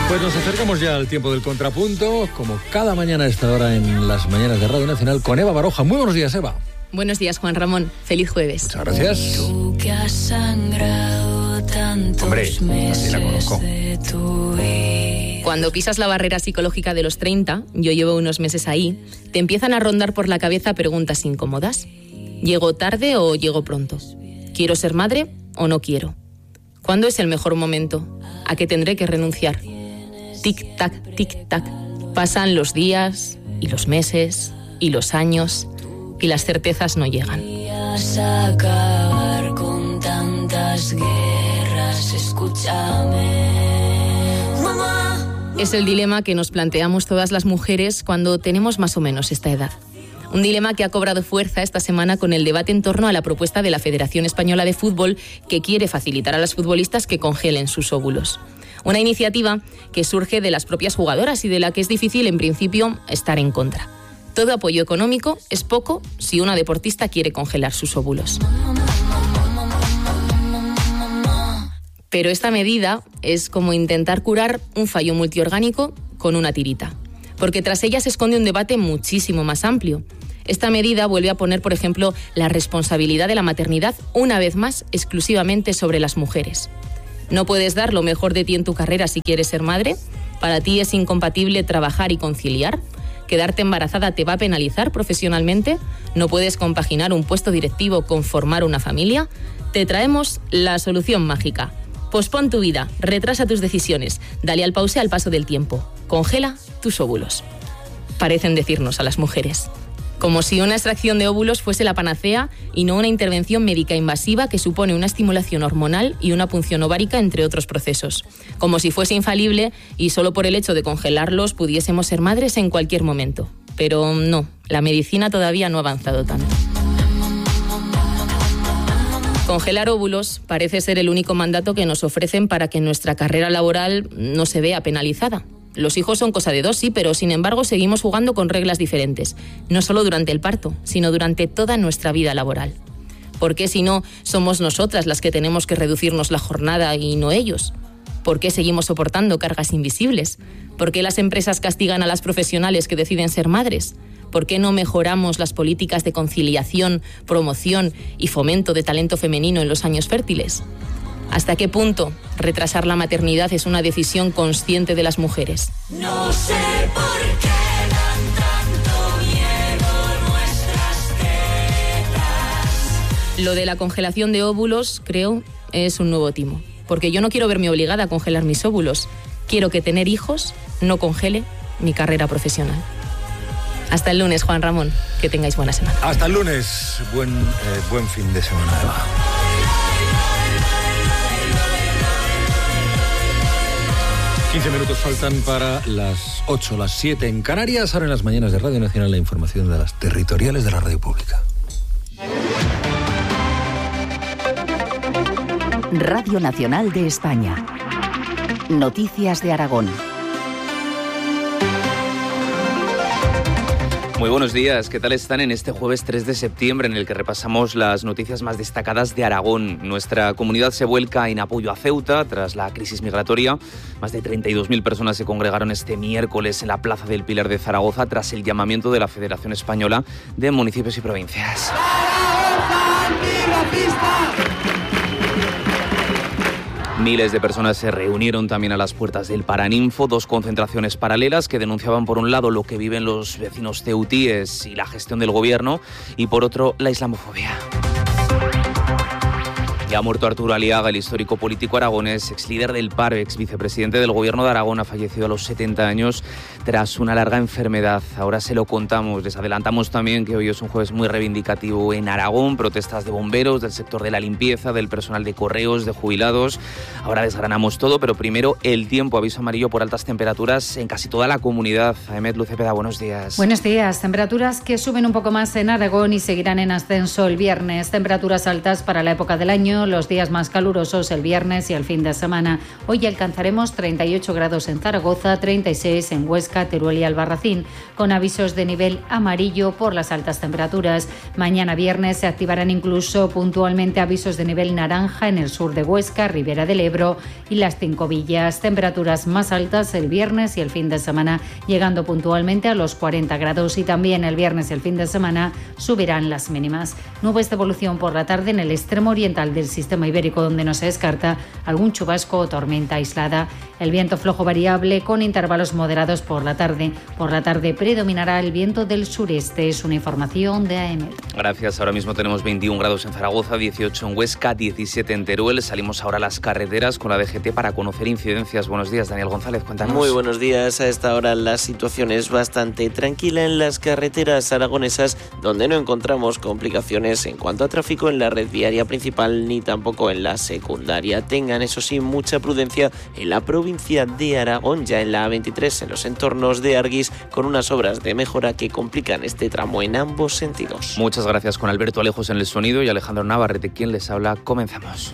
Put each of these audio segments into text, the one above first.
Pues nos acercamos ya al tiempo del contrapunto, como cada mañana a esta hora en las mañanas de Radio Nacional, con Eva Baroja. Muy buenos días, Eva. Buenos días, Juan Ramón. Feliz jueves. Muchas gracias. Tú que has sangrado tantos así la conozco. Cuando pisas la barrera psicológica de los 30, yo llevo unos meses ahí, te empiezan a rondar por la cabeza preguntas incómodas. ¿Llego tarde o llego pronto? ¿Quiero ser madre o no quiero? ¿Cuándo es el mejor momento? ¿A qué tendré que renunciar? Tic-tac, tic-tac. Pasan los días y los meses y los años y las certezas no llegan. Acabar con tantas guerras, escúchame. Mamá. Es el dilema que nos planteamos todas las mujeres cuando tenemos más o menos esta edad. Un dilema que ha cobrado fuerza esta semana con el debate en torno a la propuesta de la Federación Española de Fútbol, que quiere facilitar a las futbolistas que congelen sus óvulos. Una iniciativa que surge de las propias jugadoras y de la que es difícil, en principio, estar en contra. Todo apoyo económico es poco si una deportista quiere congelar sus óvulos. Pero esta medida es como intentar curar un fallo multiorgánico con una tirita, porque tras ella se esconde un debate muchísimo más amplio. Esta medida vuelve a poner, por ejemplo, la responsabilidad de la maternidad una vez más exclusivamente sobre las mujeres. ¿No puedes dar lo mejor de ti en tu carrera si quieres ser madre? ¿Para ti es incompatible trabajar y conciliar? ¿Quedarte embarazada te va a penalizar profesionalmente? ¿No puedes compaginar un puesto directivo con formar una familia? Te traemos la solución mágica. Pospon tu vida, retrasa tus decisiones, dale al pause al paso del tiempo. Congela tus óvulos. Parecen decirnos a las mujeres. Como si una extracción de óvulos fuese la panacea y no una intervención médica invasiva que supone una estimulación hormonal y una punción ovárica, entre otros procesos. Como si fuese infalible y solo por el hecho de congelarlos pudiésemos ser madres en cualquier momento. Pero no, la medicina todavía no ha avanzado tanto. Congelar óvulos parece ser el único mandato que nos ofrecen para que nuestra carrera laboral no se vea penalizada. Los hijos son cosa de dos, sí, pero sin embargo seguimos jugando con reglas diferentes, no solo durante el parto, sino durante toda nuestra vida laboral. ¿Por qué si no somos nosotras las que tenemos que reducirnos la jornada y no ellos? ¿Por qué seguimos soportando cargas invisibles? ¿Por qué las empresas castigan a las profesionales que deciden ser madres? ¿Por qué no mejoramos las políticas de conciliación, promoción y fomento de talento femenino en los años fértiles? ¿Hasta qué punto retrasar la maternidad es una decisión consciente de las mujeres? No sé por qué dan tanto miedo nuestras tetas. Lo de la congelación de óvulos, creo, es un nuevo timo. Porque yo no quiero verme obligada a congelar mis óvulos. Quiero que tener hijos no congele mi carrera profesional. Hasta el lunes, Juan Ramón. Que tengáis buena semana. Hasta el lunes. Buen fin de semana, Eva. Minutos faltan para las 8, las 7 en Canarias. Ahora en las mañanas de Radio Nacional la información de las territoriales de la radio pública. Radio Nacional de España. Noticias de Aragón. Muy buenos días, ¿qué tal están en este jueves 3 de septiembre en el que repasamos las noticias más destacadas de Aragón? Nuestra comunidad se vuelca en apoyo a Ceuta tras la crisis migratoria. Más de 32.000 personas se congregaron este miércoles en la Plaza del Pilar de Zaragoza tras el llamamiento de la Federación Española de Municipios y Provincias. Miles de personas se reunieron también a las puertas del Paraninfo, dos concentraciones paralelas que denunciaban por un lado lo que viven los vecinos ceutíes y la gestión del gobierno y por otro la islamofobia. Ya ha muerto Arturo Aliaga, el histórico político aragonés, ex líder del PAR, ex vicepresidente del gobierno de Aragón, ha fallecido a los 70 años tras una larga enfermedad. Ahora se lo contamos, les adelantamos también que hoy es un jueves muy reivindicativo en Aragón, protestas de bomberos, del sector de la limpieza, del personal de correos, de jubilados. Ahora desgranamos todo, pero primero el tiempo, aviso amarillo por altas temperaturas en casi toda la comunidad. Aemet Lucepeda, buenos días. Buenos días, temperaturas que suben un poco más en Aragón y seguirán en ascenso el viernes. Temperaturas altas para la época del año año, los días más calurosos el viernes y el fin de semana. Hoy alcanzaremos 38 grados en Zaragoza, 36 en Huesca, Teruel y Albarracín, con avisos de nivel amarillo por las altas temperaturas. Mañana viernes se activarán incluso puntualmente avisos de nivel naranja en el sur de Huesca, Ribera del Ebro y las Cinco Villas. Temperaturas más altas el viernes y el fin de semana, llegando puntualmente a los 40 grados, y también el viernes y el fin de semana subirán las mínimas. Nubes de evolución por la tarde en el extremo oriental del sistema ibérico, donde no se descarta algún chubasco o tormenta aislada. El viento flojo variable con intervalos moderados por la tarde. Por la tarde predominará el viento del sureste. Es una información de AEMET. Gracias. Ahora mismo tenemos 21 grados en Zaragoza, 18 en Huesca, 17 en Teruel. Salimos ahora a las carreteras con la DGT para conocer incidencias. Buenos días, Daniel González, cuéntanos. Muy buenos días. A esta hora la situación es bastante tranquila en las carreteras aragonesas, donde no encontramos complicaciones en cuanto a tráfico en la red viaria principal ni tampoco en la secundaria. Tengan, eso sí, mucha prudencia en la provincia de Aragón, ya en la A23 en los entornos de Arguis, con unas obras de mejora que complican este tramo en ambos sentidos. Muchas gracias. Con Alberto Alejos en el sonido y Alejandro Navarrete, quien les habla. Comenzamos.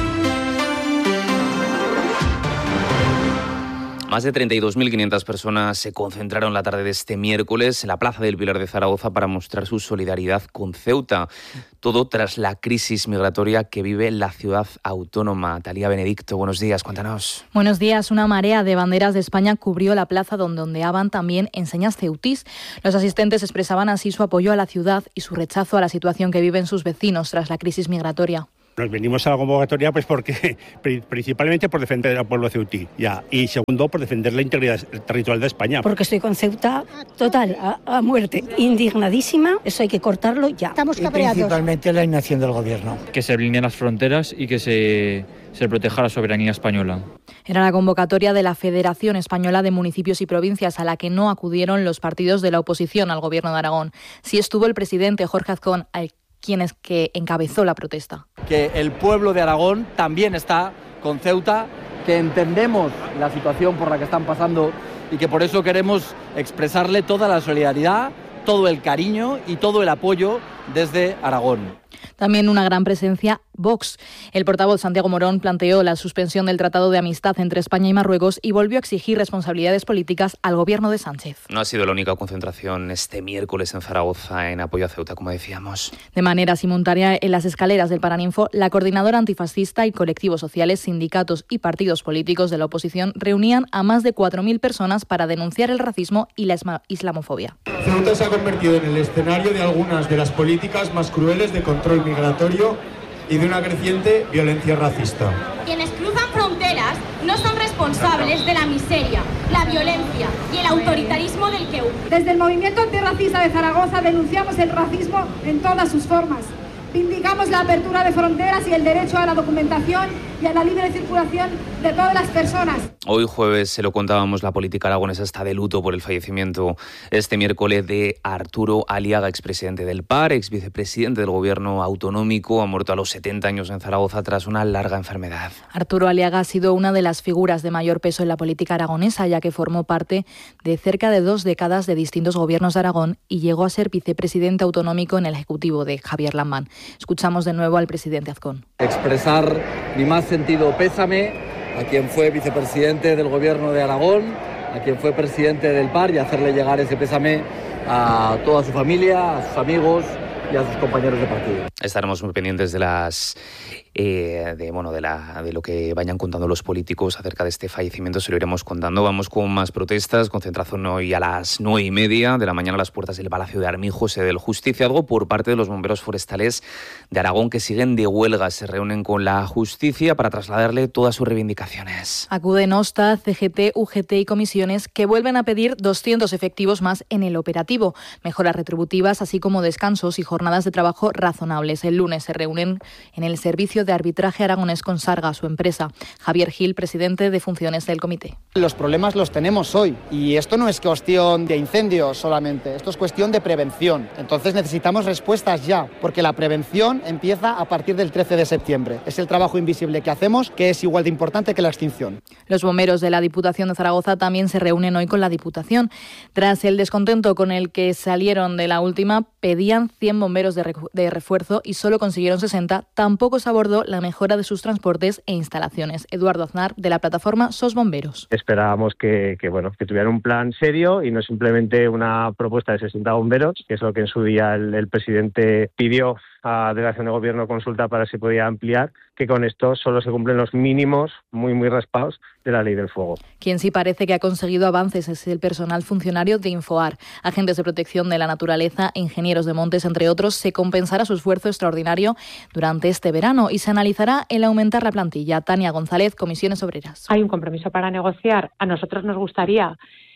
Más de 32.500 personas se concentraron la tarde de este miércoles en la Plaza del Pilar de Zaragoza para mostrar su solidaridad con Ceuta. Todo tras la crisis migratoria que vive la ciudad autónoma. Talía Benedicto, buenos días, cuéntanos. Buenos días. Una marea de banderas de España cubrió la plaza, donde ondeaban también enseñas ceutís. Los asistentes expresaban así su apoyo a la ciudad y su rechazo a la situación que viven sus vecinos tras la crisis migratoria. Nos venimos a la convocatoria pues porque principalmente por defender al pueblo ceutí, y segundo por defender la integridad territorial de España. Porque estoy con Ceuta total, a muerte, indignadísima, eso hay que cortarlo ya. Estamos cabreados. Principalmente la inacción del gobierno. Que se alineen las fronteras y que se proteja la soberanía española. Era la convocatoria de la Federación Española de Municipios y Provincias, a la que no acudieron los partidos de la oposición al gobierno de Aragón. Sí estuvo el presidente Jorge Azcón, quien es que encabezó la protesta. Que el pueblo de Aragón también está con Ceuta, que entendemos la situación por la que están pasando y que por eso queremos expresarle toda la solidaridad, todo el cariño y todo el apoyo desde Aragón. También una gran presencia Vox. El portavoz Santiago Morón planteó la suspensión del Tratado de Amistad entre España y Marruecos y volvió a exigir responsabilidades políticas al gobierno de Sánchez. No ha sido la única concentración este miércoles en Zaragoza en apoyo a Ceuta, como decíamos. De manera simultánea, en las escaleras del Paraninfo, la coordinadora antifascista y colectivos sociales, sindicatos y partidos políticos de la oposición reunían a más de 4.000 personas para denunciar el racismo y la islamofobia. Ceuta se ha convertido en el escenario de algunas de las políticas más crueles de control migratorio y de una creciente violencia racista. Quienes cruzan fronteras no son responsables de la miseria, la violencia y el autoritarismo del que huyen. Desde el movimiento antirracista de Zaragoza denunciamos el racismo en todas sus formas. Vindicamos la apertura de fronteras y el derecho a la documentación y a la libre circulación de todas las personas. Hoy jueves, se lo contábamos, la política aragonesa está de luto por el fallecimiento este miércoles de Arturo Aliaga, expresidente del PAR, ex vicepresidente del gobierno autonómico. Ha muerto a los 70 años en Zaragoza tras una larga enfermedad. Arturo Aliaga ha sido una de las figuras de mayor peso en la política aragonesa, ya que formó parte de cerca de 2 décadas de distintos gobiernos de Aragón y llegó a ser vicepresidente autonómico en el ejecutivo de Javier Lambán. Escuchamos de nuevo al presidente Azcón. Expresar mi más sentido pésame a quien fue vicepresidente del gobierno de Aragón, a quien fue presidente del PAR, y hacerle llegar ese pésame a toda su familia, a sus amigos y a sus compañeros de partido. Estaremos muy pendientes de las de lo que vayan contando los políticos acerca de este fallecimiento. Se lo iremos contando. Vamos con más protestas. Concentración hoy a las 9:30 de la mañana a las puertas del Palacio de Armijo, sede del Justiciazgo, por parte de los bomberos forestales de Aragón, que siguen de huelga. Se reúnen con la justicia para trasladarle todas sus reivindicaciones. Acuden OSTA, CGT, UGT y comisiones, que vuelven a pedir 200 efectivos más en el operativo, mejoras retributivas, así como descansos y jornadas de trabajo razonables. El lunes se reúnen en el Servicio de Arbitraje Aragonés con Sarga, su empresa. Javier Gil, presidente de funciones del comité. Los problemas los tenemos hoy y esto no es cuestión de incendios solamente, esto es cuestión de prevención. Entonces necesitamos respuestas ya, porque la prevención empieza a partir del 13 de septiembre. Es el trabajo invisible que hacemos, que es igual de importante que la extinción. Los bomberos de la Diputación de Zaragoza también se reúnen hoy con la Diputación. Tras el descontento con el que salieron de la última, pedían 100 bomberos de refuerzo y solo consiguieron 60, tampoco se abordó la mejora de sus transportes e instalaciones. Eduardo Aznar, de la plataforma SOS Bomberos. Esperábamos que tuvieran un plan serio y no simplemente una propuesta de 60 bomberos, que es lo que en su día el presidente pidió a la delegación de gobierno consulta para si podía ampliar, que con esto solo se cumplen los mínimos muy raspados de la ley del fuego. Quien sí parece que ha conseguido avances es el personal funcionario de Infoar. Agentes de protección de la naturaleza, ingenieros de montes, entre otros, se compensará su esfuerzo extraordinario durante este verano y se analizará el aumentar la plantilla. Tania González, Comisiones Obreras. Hay un compromiso para negociar. A nosotros nos gustaría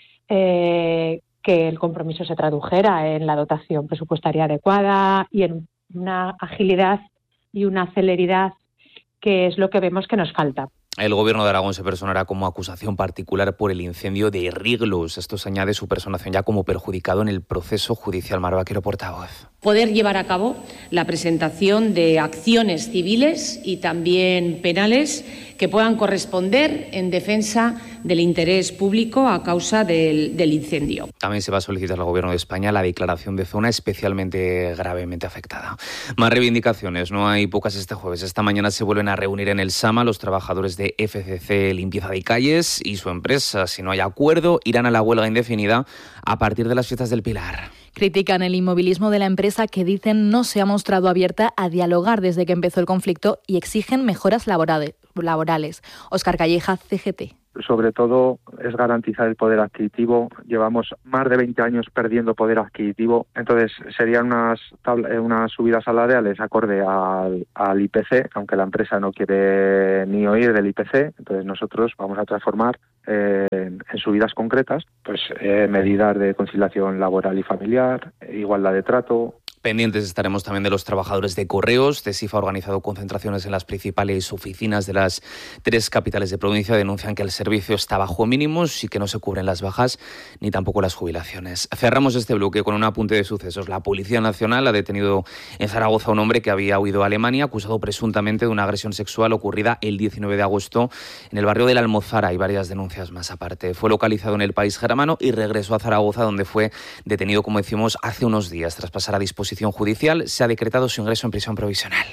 que el compromiso se tradujera en la dotación presupuestaria adecuada y en una agilidad y una celeridad, que es lo que vemos que nos falta. El Gobierno de Aragón se personará como acusación particular por el incendio de Riglos. Esto se añade su personación ya como perjudicado en el proceso judicial. Mar Vaquero, portavoz. Poder llevar a cabo la presentación de acciones civiles y también penales que puedan corresponder en defensa del interés público a causa del incendio. También se va a solicitar al Gobierno de España la declaración de zona especialmente gravemente afectada. Más reivindicaciones, no hay pocas este jueves. Esta mañana se vuelven a reunir en el Sama los trabajadores de FCC Limpieza de Calles y su empresa. Si no hay acuerdo, irán a la huelga indefinida a partir de las fiestas del Pilar. Critican el inmovilismo de la empresa, que dicen no se ha mostrado abierta a dialogar desde que empezó el conflicto, y exigen mejoras laborales. Óscar Calleja, CGT. Sobre todo es garantizar el poder adquisitivo. Llevamos más de 20 años perdiendo poder adquisitivo, entonces serían unas subidas salariales acorde al IPC, aunque la empresa no quiere ni oír del IPC. Entonces nosotros vamos a transformar en subidas concretas, pues medidas de conciliación laboral y familiar, igualdad de trato. Pendientes estaremos también de los trabajadores de Correos. CESIF ha organizado concentraciones en las principales oficinas de las 3 capitales de provincia. Denuncian que el servicio está bajo mínimos y que no se cubren las bajas ni tampoco las jubilaciones. Cerramos este bloque con un apunte de sucesos. La Policía Nacional ha detenido en Zaragoza a un hombre que había huido a Alemania, acusado presuntamente de una agresión sexual ocurrida el 19 de agosto en el barrio de la Almozara. Hay varias denuncias más aparte. Fue localizado en el país germano y regresó a Zaragoza, donde fue detenido, como decimos, hace unos días. Tras pasar a disposición judicial, se ha decretado su ingreso en prisión provisional.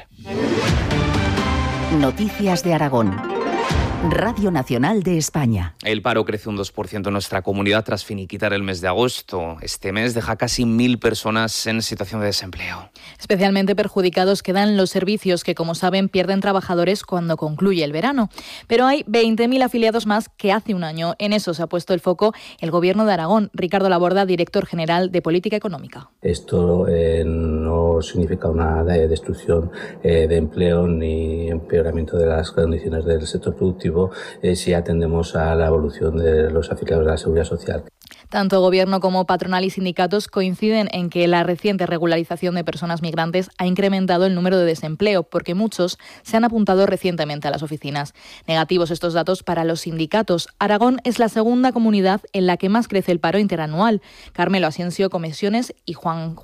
Noticias de Aragón. Radio Nacional de España. El paro crece un 2% en nuestra comunidad tras finiquitar el mes de agosto. Este mes deja casi 1.000 personas en situación de desempleo. Especialmente perjudicados quedan los servicios, que, como saben, pierden trabajadores cuando concluye el verano. Pero hay 20.000 afiliados más que hace un año. En eso se ha puesto el foco el Gobierno de Aragón. Ricardo Laborda, director general de Política Económica. Esto no significa una destrucción de empleo ni empeoramiento de las condiciones del sector productivo, si atendemos a la evolución de los afiliados de la Seguridad Social. Tanto Gobierno como patronal y sindicatos coinciden en que la reciente regularización de personas migrantes ha incrementado el número de desempleo, porque muchos se han apuntado recientemente a las oficinas. Negativos estos datos para los sindicatos. Aragón es la segunda comunidad en la que más crece el paro interanual. Carmelo Asensio, Comisiones, y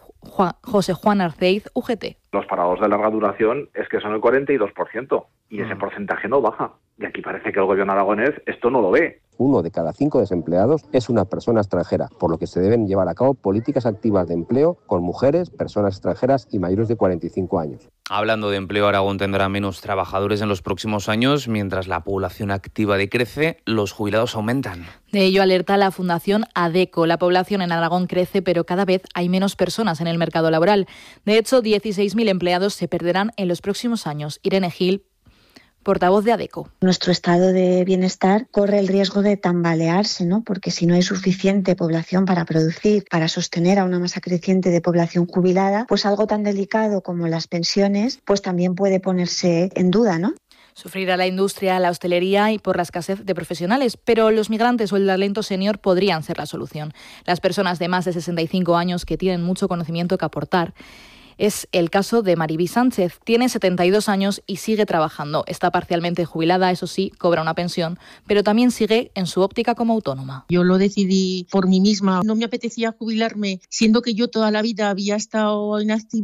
José Juan Arceiz, UGT. Los parados de larga duración es que son el 42% y ese porcentaje no baja. Y aquí parece que el gobierno aragonés esto no lo ve. 1 de cada 5 desempleados es una persona extranjera, por lo que se deben llevar a cabo políticas activas de empleo con mujeres, personas extranjeras y mayores de 45 años. Hablando de empleo, Aragón tendrá menos trabajadores en los próximos años. Mientras la población activa decrece, los jubilados aumentan. De ello alerta la Fundación ADECO. La población en Aragón crece, pero cada vez hay menos personas en el mercado laboral. De hecho, 16.000 empleados se perderán en los próximos años. Irene Gil, portavoz de ADECO. Nuestro estado de bienestar corre el riesgo de tambalearse, ¿no? Porque si no hay suficiente población para producir, para sostener a una masa creciente de población jubilada, pues algo tan delicado como las pensiones, pues también puede ponerse en duda, ¿no? Sufrirá la industria, la hostelería y por la escasez de profesionales, pero los migrantes o el talento senior podrían ser la solución. Las personas de más de 65 años que tienen mucho conocimiento que aportar. Es el caso de Maribí Sánchez. Tiene 72 años y sigue trabajando. Está parcialmente jubilada, eso sí, cobra una pensión, pero también sigue en su óptica como autónoma. Yo lo decidí por mí misma. No me apetecía jubilarme, siendo que yo toda la vida había estado en activo.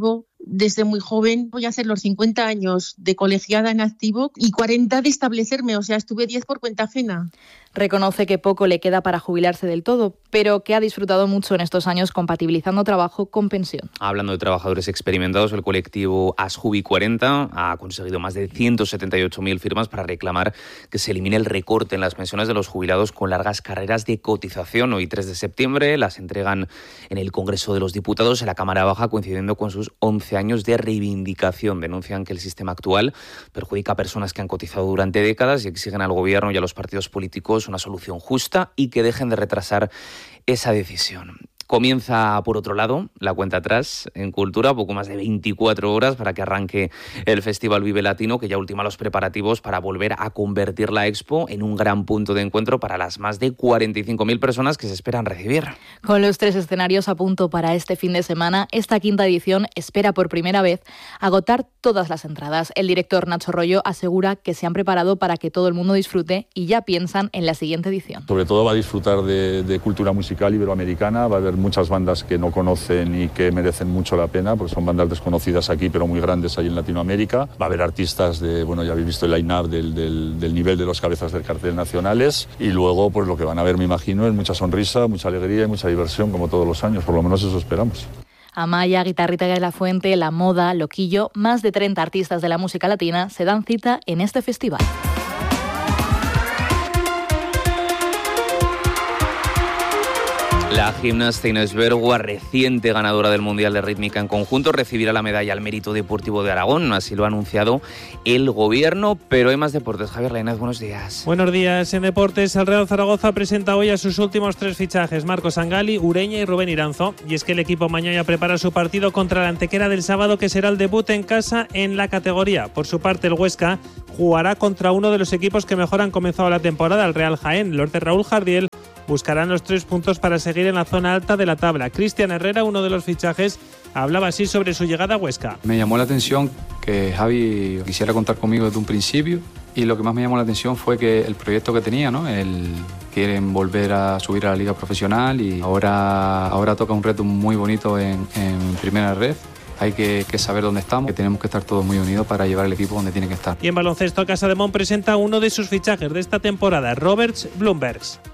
desde muy joven. Voy a hacer los 50 años de colegiada en activo y 40 de establecerme, o sea, estuve 10 por cuenta ajena. Reconoce que poco le queda para jubilarse del todo, pero que ha disfrutado mucho en estos años compatibilizando trabajo con pensión. Hablando de trabajadores experimentados, el colectivo ASJUBI 40 ha conseguido más de 178.000 firmas para reclamar que se elimine el recorte en las pensiones de los jubilados con largas carreras de cotización. Hoy, 3 de septiembre, las entregan en el Congreso de los Diputados, en la Cámara Baja, coincidiendo con sus 11 años de reivindicación. Denuncian que el sistema actual perjudica a personas que han cotizado durante décadas y exigen al Gobierno y a los partidos políticos una solución justa y que dejen de retrasar esa decisión. Comienza, por otro lado, la cuenta atrás en Cultura, poco más de 24 horas para que arranque el Festival Vive Latino, que ya ultima los preparativos para volver a convertir la Expo en un gran punto de encuentro para las más de 45.000 personas que se esperan recibir. Con los 3 escenarios a punto para este fin de semana, esta 5ª edición espera por primera vez agotar todas las entradas. El director Nacho Rollo asegura que se han preparado para que todo el mundo disfrute y ya piensan en la siguiente edición. Sobre todo va a disfrutar de cultura musical iberoamericana, va a haber muchas bandas que no conocen y que merecen mucho la pena, porque son bandas desconocidas aquí, pero muy grandes ahí en Latinoamérica. Va a haber artistas de, ya habéis visto el line-up del nivel de los cabezas del cartel nacionales, y luego pues lo que van a ver, me imagino, es mucha sonrisa, mucha alegría y mucha diversión, como todos los años, por lo menos eso esperamos. Amaya, Guitarrita de la Fuente, La Moda, Loquillo, más de 30 artistas de la música latina se dan cita en este festival. La gimnasta Inés Bergua, reciente ganadora del Mundial de Rítmica en conjunto, recibirá la medalla al Mérito Deportivo de Aragón. Así lo ha anunciado el Gobierno. Pero hay más deportes. Javier Lainez, buenos días. Buenos días. En deportes, el Real Zaragoza presenta hoy a sus últimos 3 fichajes: Marcos Angali, Ureña y Rubén Iranzo. Y es que el equipo mañana prepara su partido contra la Antequera del sábado, que será el debut en casa en la categoría. Por su parte, el Huesca jugará contra uno de los equipos que mejor han comenzado la temporada, el Real Jaén. Los de Raúl Jardiel buscarán los 3 puntos para seguir en la zona alta de la tabla. Cristian Herrera, uno de los fichajes, hablaba así sobre su llegada a Huesca. Me llamó la atención que Javi quisiera contar conmigo desde un principio, y lo que más me llamó la atención fue que el proyecto que tenía, ¿no? Quieren volver a subir a la liga profesional, y ahora toca un reto muy bonito en primera red. Hay que saber dónde estamos, que tenemos que estar todos muy unidos para llevar el equipo donde tiene que estar. Y en baloncesto, Casademont presenta uno de sus fichajes de esta temporada, Roberts Bloombergs.